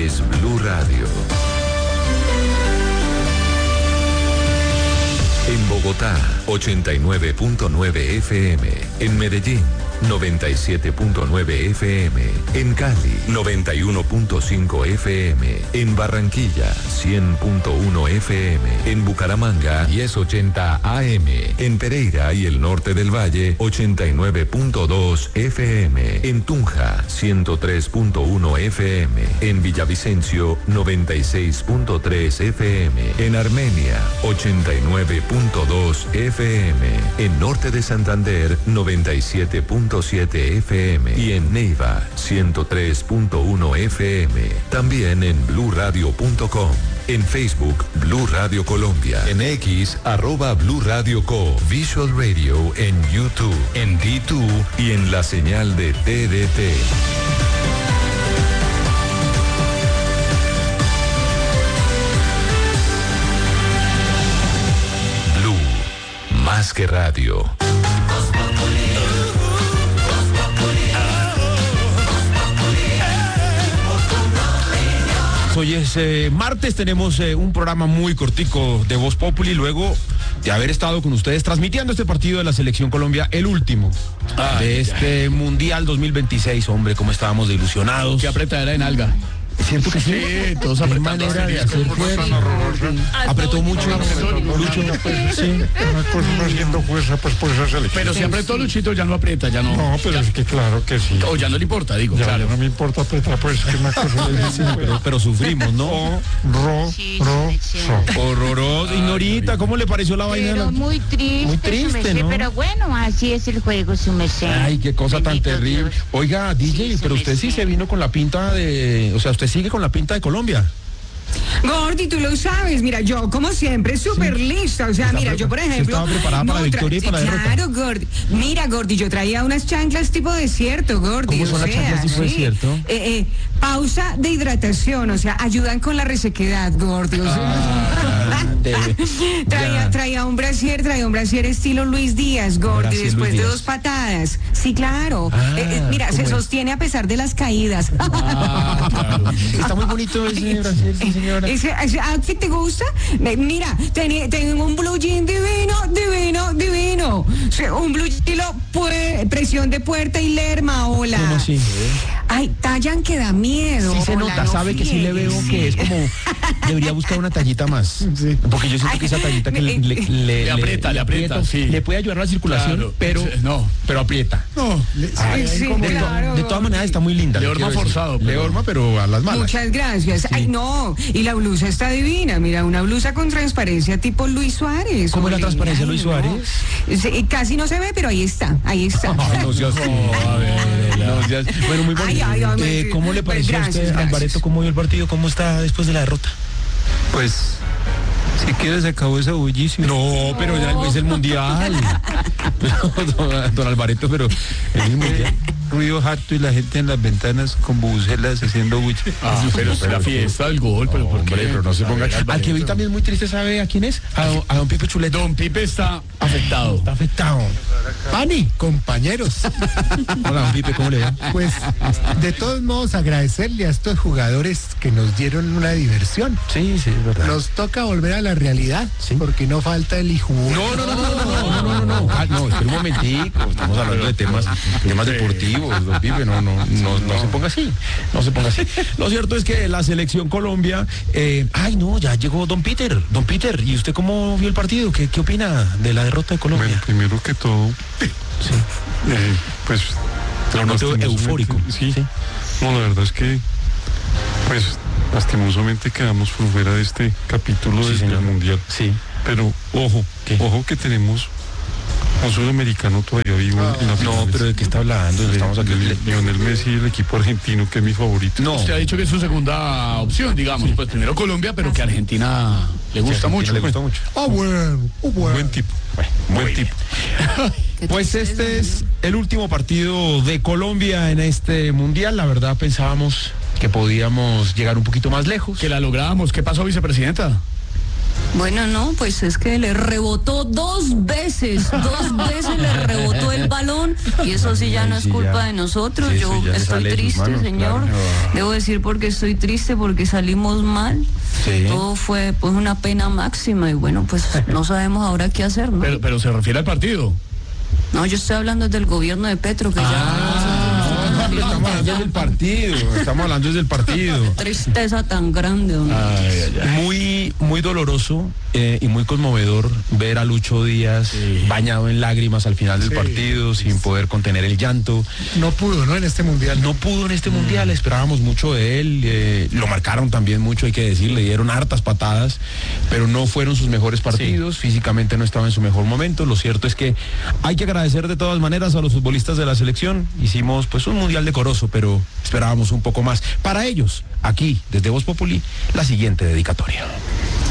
es Blue Radio. En Bogotá, 89.9 FM. En Medellín, 97.9 FM. En Cali, 91.5 FM. En Barranquilla, 100.1 FM. En Bucaramanga, 1080 AM. En Pereira y el norte del Valle, 89.2 FM. En Tunja, 103.1 FM. En Villavicencio, 96.3 FM. En Armenia, 89.2 FM. En Norte de Santander, 97.7 FM. Y en Neiva, 103.1 FM. También en bluradio.com. En Facebook, Blue Radio Colombia. En X, @Blue Radio Co. Visual Radio en YouTube, en D2 y en la señal de TDT. Blue, más que radio. Hoy es martes, tenemos un programa muy cortico de Voz Populi, luego de haber estado con ustedes transmitiendo este partido de la Selección Colombia, el último de este Mundial 2026. Hombre, cómo estábamos de ilusionados. Qué apretadera en alga. ¿Cierto que sí? Todos apretando. Manera de hacer fuerza. Apretó mucho, Lucho. Sí. Pues no haciendo fuerza pues por esa selección. Pero si apretó Luchito, ya no aprieta, ya no. No, pero es que claro que sí. O ya no le importa, digo. Ya, Claro. no me importa apretar, pues que una cosa Sí, pero sufrimos, ¿no? Horroroso. Y Norita, ¿cómo le pareció la vaina? Pero muy triste, Muy triste, su merced, ¿no? pero bueno, así es el juego, su merced. Ay, qué cosa tan Bendito terrible. Dios. Oiga, DJ, Sí, pero su usted sí merced. se vino con la pinta de... O sea, usted sigue con la pinta de Colombia. Gordi, tú lo sabes, mira, yo como siempre súper lista, o sea, Está mira, yo por ejemplo... estaba preparada para la victoria y para la derrota. Claro, Gordi, mira, Gordi, yo traía unas chanclas tipo desierto, Gordi. ¿Cómo son las chanclas tipo desierto? Pausa de hidratación, o sea, ayudan con la resequedad, Gordi, o sea... traía un brasier estilo Luis Díaz, Gordi, Brasier después Luis de Díaz. 2 patadas. Sí, claro. Mira, se ¿cómo es? sostiene a pesar de las caídas. Está muy bonito ese Brasil, sí, señora. ¿Ese outfit te gusta? Mira, tengo un blue jean divino. O sea, un blue estilo presión de puerta y lerma, hola. ¿Cómo así? Ay, tallan que da miedo. Sí se hola, nota, no sabe que sí le veo friegues. que es como... Debería buscar una tallita más. Porque yo siento que esa tallita que Le aprieta, sí. Le puede ayudar a la circulación, Claro. pero... No. Pero aprieta. No, Sí, claro. De todas maneras está muy linda. Le le horma quiero decir. forzado, Le pero- horma, pero a las malas. Muchas gracias. Ay, no, y la blusa está divina. Mira, una blusa con transparencia tipo Luis Suárez. ¿Cómo es la hombre. transparencia, Ay, Luis no. Suárez? Sí, casi no se ve, pero ahí está. No seas Bueno, muy bonito. Ay, ¿Cómo le pareció a gracias, usted, gracias. Alvareto, cómo vio el partido? ¿Cómo está después de la derrota? Pues, si quieres, se acabó ese bullicio. No, pero ya es el mundial. Don Alvareto, pero es el mundial. Ruido harto y la gente en las ventanas con bubucelas haciendo bulla. Pero es la fiesta, el gol, pero ¿por qué? Pero no se ponga. A ver, Al que vi también muy triste, ¿sabe a quién es? A don Pipe Chuleta. Don Pipe está afectado. Está afectado. Pani, compañeros, Hola, don Pipe, ¿cómo le va? pues de todos modos agradecerle a estos jugadores que nos dieron una diversión. Sí, es verdad. Nos toca volver a la realidad, porque no falta el hijo. No. No, espera un momentico. Estamos hablando de temas deportivos, don Pipe. No se ponga así. No se ponga así. Lo cierto es que la selección Colombia. Ya llegó don Peter. Don Peter, ¿y usted cómo vio el partido? ¿Qué opina de la derrota de Colombia? Bueno, primero que todo, pues... Lo noto lastimosamente, eufórico. Sí. No, la verdad es que, pues, lastimosamente quedamos por fuera de este capítulo Sí, del señor. Mundial. Sí. Pero, ojo que tenemos un sudamericano todavía vivo en la No, finales. pero ¿de qué está hablando? Estamos aquí. Lionel Messi, el equipo argentino, que es mi favorito. No. Usted ha dicho que es su segunda opción, digamos. Pues primero Colombia, pero que a Argentina le gusta mucho. Le gusta mucho. Buen tipo. Buen tipo. Pues este es el último partido de Colombia en este mundial. La verdad pensábamos que podíamos llegar un poquito más lejos. Que la logramos. ¿Qué pasó, vicepresidenta? Bueno, no, pues es que le rebotó dos veces le rebotó el balón y eso sí ya no es culpa de nosotros. Sí, Yo ya le estoy sale de sus triste, manos, señor. claro. Debo decir porque estoy triste, porque salimos mal. Sí. Todo fue pues una pena máxima y bueno, pues no sabemos ahora qué hacer, ¿no? Pero se refiere al partido. No, yo estoy hablando del gobierno de Petro, que Estamos hablando del partido. tristeza tan grande, hombre. Muy doloroso y muy conmovedor ver a Lucho Díaz bañado en lágrimas al final del partido, sin poder contener el llanto. No pudo, ¿no? En este mundial. No pudo en este mundial, esperábamos mucho de él, lo marcaron también mucho, hay que decir, le dieron hartas patadas, pero no fueron sus mejores partidos, físicamente no estaba en su mejor momento. Lo cierto es que hay que agradecer de todas maneras a los futbolistas de la selección. Hicimos pues un mundial decoroso, pero esperábamos un poco más. Para ellos, aquí, desde Voz Populi, la siguiente dedicatoria.